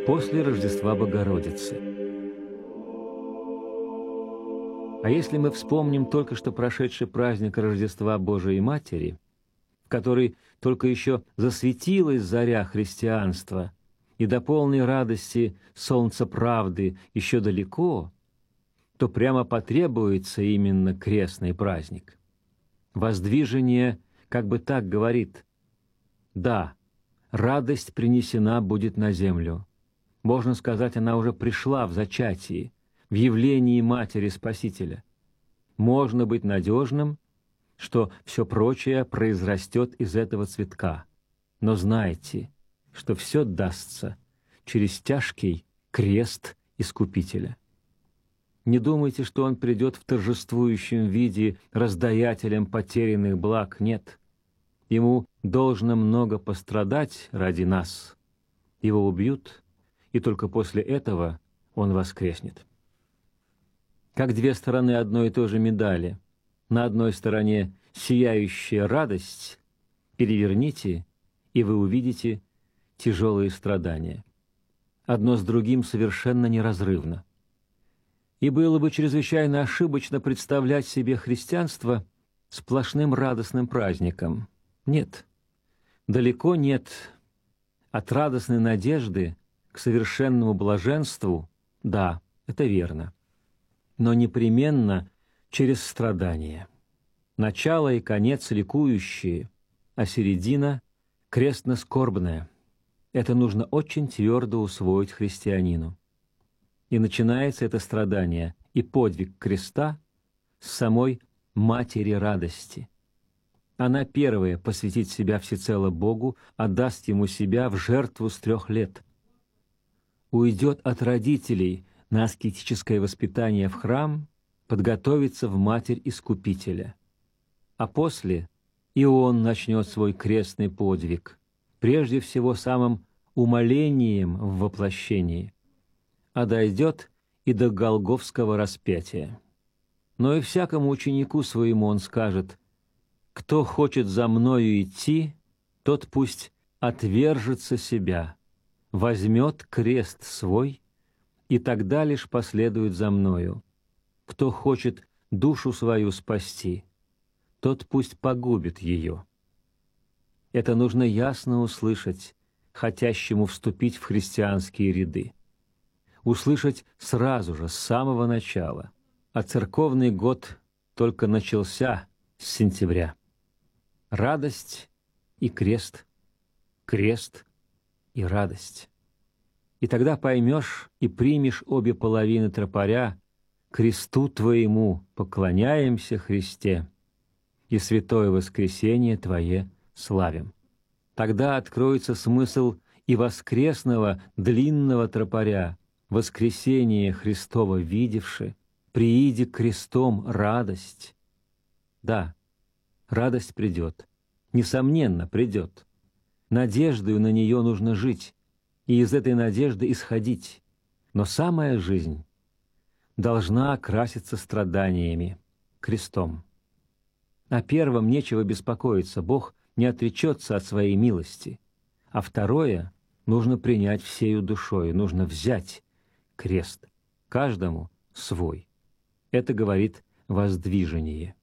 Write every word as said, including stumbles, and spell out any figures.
после Рождества Богородицы. А если мы вспомним только что прошедший праздник Рождества Божией Матери, в который только еще засветилась заря христианства, и до полной радости солнца правды еще далеко, то прямо потребуется именно крестный праздник. Воздвижение как бы так говорит: да, радость принесена будет на землю. Можно сказать, она уже пришла в зачатии, в явлении Матери Спасителя. Можно быть надежным, что все прочее произрастет из этого цветка. Но знайте, что все дастся через тяжкий крест Искупителя. Не думайте, что Он придет в торжествующем виде раздаятелем потерянных благ. Нет. Ему должно много пострадать ради нас. Его убьют, и только после этого Он воскреснет. Как две стороны одной и той же медали. На одной стороне сияющая радость, переверните, и вы увидите тяжелые страдания. Одно с другим совершенно неразрывно. И было бы чрезвычайно ошибочно представлять себе христианство сплошным радостным праздником. Нет, далеко нет. От радостной надежды к совершенному блаженству, да, это верно, но непременно через страдания. Начало и конец ликующие, а середина крестно-скорбная. Это нужно очень твердо усвоить христианину. И начинается это страдание и подвиг креста с самой Матери радости. Она первая посвятит себя всецело Богу, отдаст Ему себя в жертву с трех лет. Уйдет от родителей на аскетическое воспитание в храм, подготовится в Матерь Искупителя. А после и он начнет свой крестный подвиг, прежде всего самым умолением в воплощении, а дойдет и до голгофского распятия. Но и всякому ученику своему он скажет: «Кто хочет за мною идти, тот пусть отвержется себя, возьмет крест свой, и тогда лишь последует за мною. Кто хочет душу свою спасти, тот пусть погубит ее». Это нужно ясно услышать хотящему вступить в христианские ряды. Услышать сразу же, с самого начала, а церковный год только начался с сентября. Радость и крест, крест и радость. И тогда поймешь и примешь обе половины тропаря: кресту Твоему поклоняемся, Христе, и святое воскресение Твое славим. Тогда откроется смысл и воскресного длинного тропаря: воскресение Христово видевши, прииди крестом радость. Да, радость придет, несомненно придет. Надеждою на нее нужно жить, и из этой надежды исходить. Но самая жизнь должна окраситься страданиями, крестом. О первом нечего беспокоиться, Бог не отречется от своей милости. А второе нужно принять всею душою, нужно взять крест, каждому свой. Это говорит воздвижение.